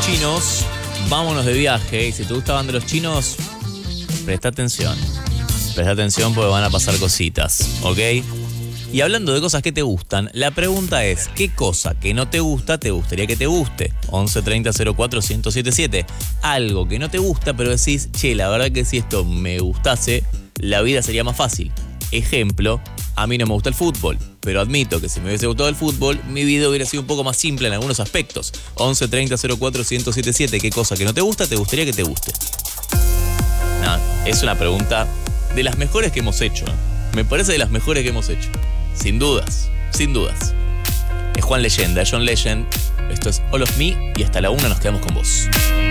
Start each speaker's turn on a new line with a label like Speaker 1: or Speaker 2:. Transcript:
Speaker 1: chinos, vámonos de viaje. Y si te gusta la banda de los chinos, presta atención. Presta atención porque van a pasar cositas, ¿ok? Y hablando de cosas que te gustan, la pregunta es, ¿qué cosa que no te gusta te gustaría que te guste? 11 30 04 1077. Algo que no te gusta, pero decís, che, la verdad que si esto me gustase, la vida sería más fácil. Ejemplo, a mí no me gusta el fútbol, pero admito que si me hubiese gustado el fútbol, mi vida hubiera sido un poco más simple en algunos aspectos. 11 30 04 1077. ¿Qué cosa que no te gusta te gustaría que te guste? No, es una pregunta de las mejores que hemos hecho, ¿no? Me parece de las mejores que hemos hecho. Sin dudas, sin dudas. Es Juan Leyenda, es John Legend. Esto es All of Me y hasta la 1 nos quedamos con vos.